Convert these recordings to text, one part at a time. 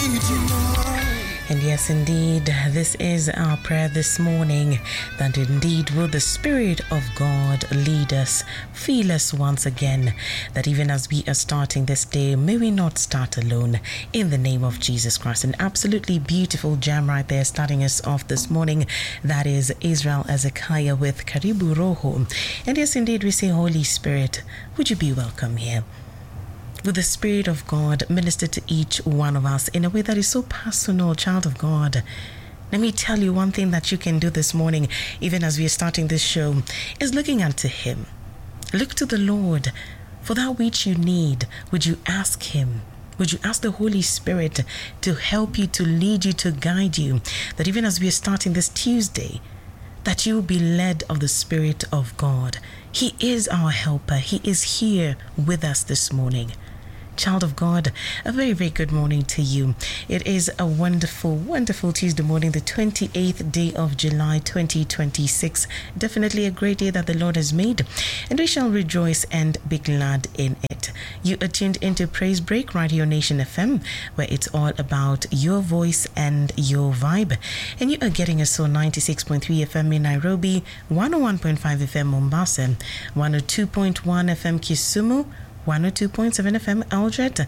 And yes, indeed, this is our prayer this morning, that indeed will the Spirit of God lead us, fill us once again, that even as we are starting this day, may we not start alone, in the name of Jesus Christ. An absolutely beautiful jam right there starting us off this morning. That is Israel Ezekiah with Karibu Roho. And yes, indeed, we say, Holy Spirit, would you be welcome here? With the Spirit of God minister to each one of us in a way that is so personal, child of God. Let me tell you one thing that you can do this morning, even as we are starting this show, is looking unto Him. Look to the Lord for that which you need. Would you ask Him? Would you ask the Holy Spirit to help you, to lead you, to guide you? That even as we are starting this Tuesday, that you will be led of the Spirit of God. He is our helper. He is here with us this morning. Child of God, a very, very good morning to you. It is a wonderful, wonderful Tuesday morning, the 28th day of July 2026. Definitely a great day that the Lord has made, and we shall rejoice and be glad in it. You are tuned into Praise Break right here on Nation FM, where it's all about your voice and your vibe. And you are getting us on 96.3 FM in Nairobi, 101.5 FM Mombasa, 102.1 FM Kisumu, 102.7 FM Eldoret,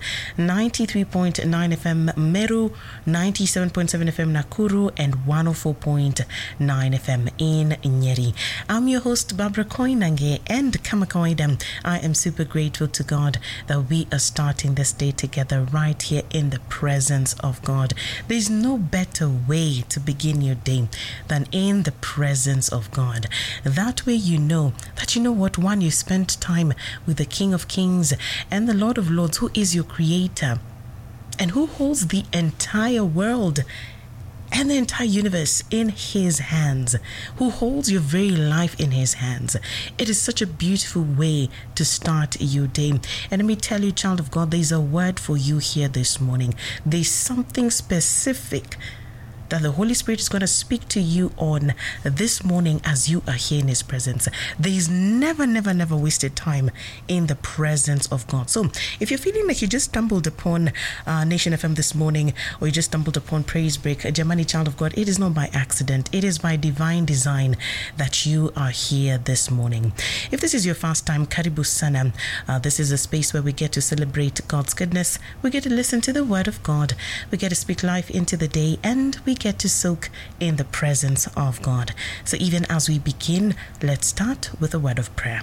93.9 FM Meru, 97.7 FM Nakuru, and 104.9 FM in Nyeri. I'm your host, Barbara Koinange, and kama kawaida, I am super grateful to God that we are starting this day together right here in the presence of God. There's no better way to begin your day than in the presence of God. That way you know what, one, you spent time with the King of Kings and the Lord of Lords, who is your creator and who holds the entire world and the entire universe in His hands, who holds your very life in His hands. It is such a beautiful way to start your day. And let me tell you, child of God, there's a word for you here this morning. There's something specific that the Holy Spirit is going to speak to you on this morning as you are here in His presence. There is never wasted time in the presence of God. So if you're feeling like you just stumbled upon Nation FM this morning, or you just stumbled upon Praise Break, Germany, child of God, it is not by accident. It is by divine design that you are here this morning. If this is your first time, Karibu Sana. This is a space where we get to celebrate God's goodness. We get to listen to the Word of God. We get to speak life into the day, and we get to soak in the presence of God. So even as we begin, let's start with a word of prayer.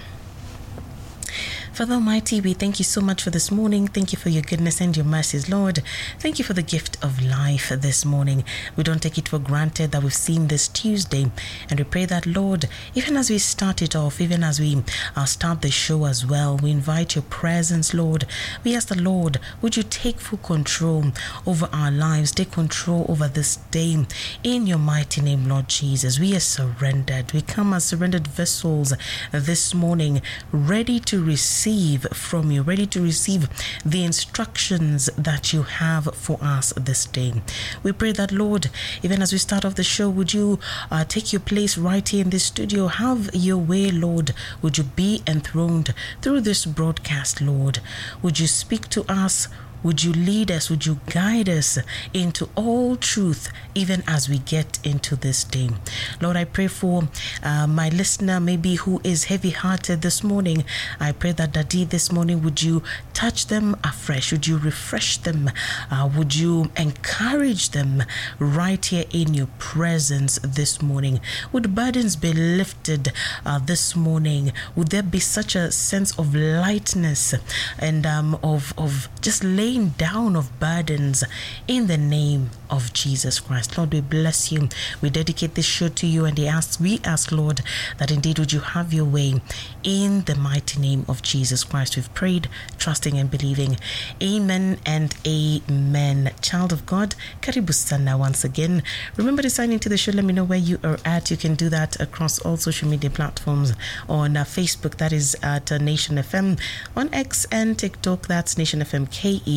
Father Almighty, we thank you so much for this morning. Thank you for your goodness and your mercies, Lord. Thank you for the gift of life this morning. We don't take it for granted that we've seen this Tuesday. And we pray that, Lord, even as we start it off, even as we start the show as well, we invite your presence, Lord. We ask the Lord, would you take full control over our lives, take control over this day. In your mighty name, Lord Jesus, we are surrendered. We come as surrendered vessels this morning, ready to receive from you, ready to receive the instructions that you have for us this day. We pray that, Lord, even as we start off the show, would you take your place right here in this studio? Have your way, Lord. Would you be enthroned through this broadcast, Lord? Would you speak to us? Would you lead us? Would you guide us into all truth, even as we get into this day? Lord, I pray for my listener, maybe who is heavy-hearted this morning. I pray that, Daddy, this morning, would you touch them afresh? Would you refresh them? Would you encourage them right here in your presence this morning? Would burdens be lifted this morning? Would there be such a sense of lightness and of just laying down of burdens in the name of Jesus Christ? Lord, we bless you. We dedicate this show to you, and we ask, Lord, that indeed would you have your way in the mighty name of Jesus Christ. We've prayed, trusting and believing. Amen and amen. Child of God, Karibu Sana once again. Remember to sign into the show. Let me know where you are at. You can do that across all social media platforms. On Facebook, that is at Nation FM. On X and TikTok, that's Nation FM KE.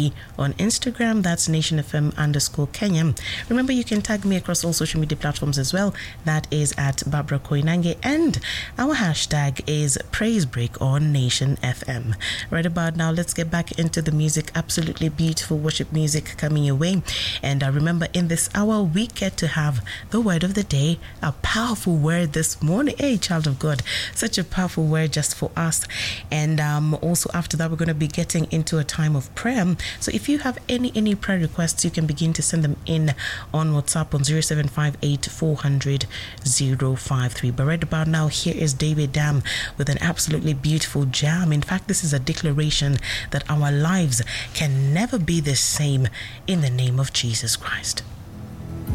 KE. On Instagram, that's NationFM_Kenya. Remember, you can tag me across all social media platforms as well. That is at Barbara Koinange, and our hashtag is Praise Break on Nation FM. Right about now, let's get back into the music. Absolutely beautiful worship music coming your way. And remember, in this hour, we get to have the word of the day, a powerful word this morning. Hey, child of God, such a powerful word just for us. And also after that, we're going to be getting into a time of prayer. So if you have any prayer requests, you can begin to send them in on WhatsApp on 0758 400 053. But right about now, here is David Dam with an absolutely beautiful jam. In fact, this is a declaration that our lives can never be the same in the name of Jesus Christ.